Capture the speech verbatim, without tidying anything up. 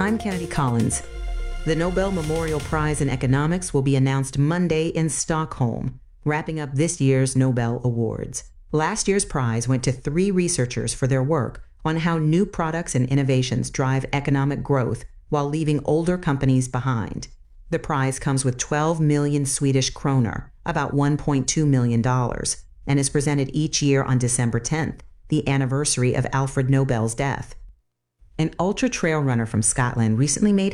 I'm Kennedy Collins. The Nobel Memorial Prize in Economics will be announced Monday in Stockholm, wrapping up this year's Nobel Awards. Last year's prize went to three researchers for their work on how new products and innovations drive economic growth while leaving older companies behind. The prize comes with twelve million Swedish kroner, about one point two million dollars, and is presented each year on December tenth, the anniversary of Alfred Nobel's death. An ultra trail runner from Scotland recently made